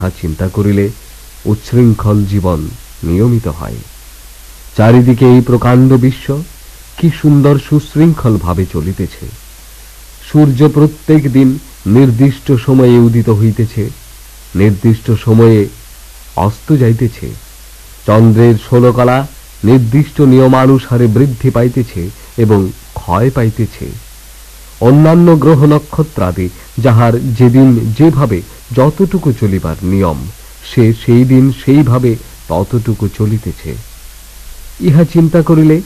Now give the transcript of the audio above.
চিন্তা করিলে উচ্ছৃঙ্খল জীবন নিয়মিত হয়। চারিদিকে এই প্রকাণ্ড বিশ্ব কি সুন্দর সুশৃঙ্খল ভাবে চলিতেছে। সূর্য প্রত্যেক দিন নির্দিষ্ট সময়ে উদিত হইতেছে, নির্দিষ্ট সময়ে অস্ত যাইতেছে। চন্দ্রের ষোলকলা নির্দিষ্ট নিয়মানুসারে বৃদ্ধি পাইতেছে এবং ক্ষয় পাইতেছে। অন্যান্য গ্রহ নক্ষত্রাদি যাহার যেদিন যেভাবে যতটুকু চলিবার নিয়ম, সে সেই দিন সেইভাবে ততটুকু চলিতেছে। ইহা চিন্তা করিলে